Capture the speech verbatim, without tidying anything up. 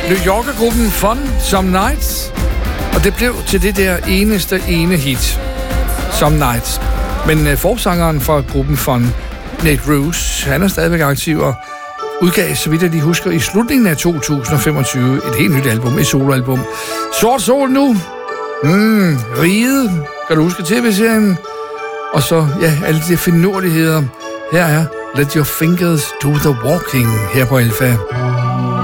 New Yorker-gruppen Fun Some Nights, og det blev til det der eneste ene hit, Some Nights. Men uh, forsangeren fra gruppen Fun, Nate Ruess, han er stadigvæk aktiv og udgav, så vidt jeg lige husker, i slutningen af to tusind og femogtyve et helt nyt album, et soloalbum. Sort Sol nu, mm, Riget, kan du huske T V-serien? Og så, ja, alle de finurligheder. Her er Let Your Fingers Do The Walking her på Alfa.